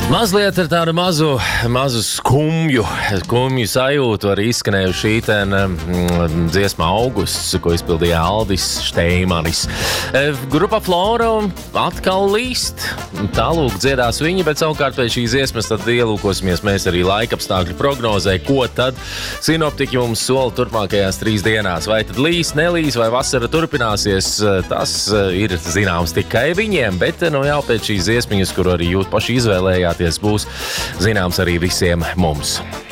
Mazliet ar tādu mazu skumju sajūtu arī izskanēju šī dziesma Augusts, ko izpildīja Aldis Šteimanis. Grupa Flora atkal līst, tālūk dziedās viņi, bet savukārt pēc šīs dziesmas tad ielūkosimies mēs arī laikapstākļu prognozē, ko tad sinoptiķi mums sola turpmākajās 3 dienās. Vai tad līs, nelīs, vai vasara turpināsies, tas ir zināms tikai viņiem, bet jau pēc šīs dziesmiņas, kuru arī jūs paši izvēlējāt, būs zināms arī visiem mums.